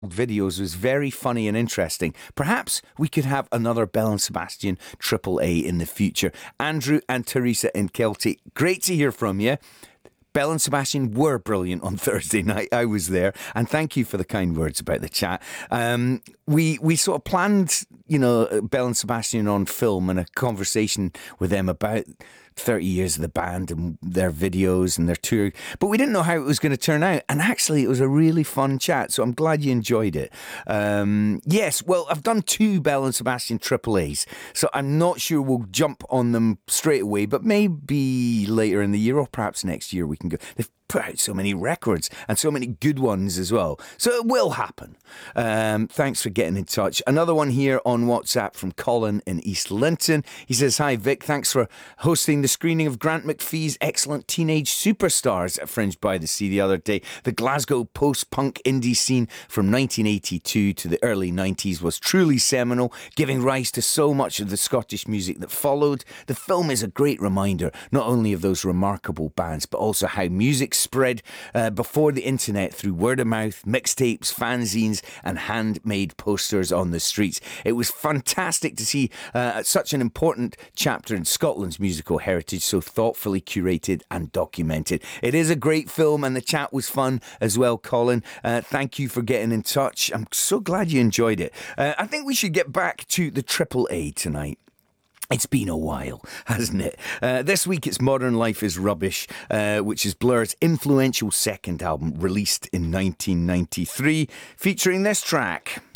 videos was very funny and interesting. Perhaps we could have another Bell and Sebastian Triple A in the future. Andrew and Teresa in Kelty, great to hear from you. Bell and Sebastian were brilliant on Thursday night. I was there, and thank you for the kind words about the chat. We sort of planned, Bell and Sebastian on film and a conversation with them about 30 years of the band and their videos and their tour, but we didn't know how it was going to turn out, and actually it was a really fun chat, so I'm glad you enjoyed it. Yes, well, I've done 2 Bell and Sebastian Triple A's, so I'm not sure we'll jump on them straight away, but maybe later in the year or perhaps next year we can go. They've put out so many records and so many good ones as well, so it will happen. Thanks for getting in touch. Another one here on WhatsApp from Colin in East Linton. He says, hi Vic, thanks for hosting the screening of Grant McPhee's excellent Teenage Superstars at Fringe by the Sea the other day. The Glasgow post-punk indie scene from 1982 to the early 90s was truly seminal, giving rise to so much of the Scottish music that followed. The film is a great reminder not only of those remarkable bands, but also how music spread before the internet through word of mouth, mixtapes, fanzines and handmade posters on the streets. It was fantastic to see such an important chapter in Scotland's musical heritage so thoughtfully curated and documented. It is a great film and the chat was fun as well, Colin. Thank you for getting in touch. I'm so glad you enjoyed it. I think we should get back to the Triple A tonight. It's been a while, hasn't it? This week it's Modern Life is Rubbish, which is Blur's influential second album released in 1993, featuring this track.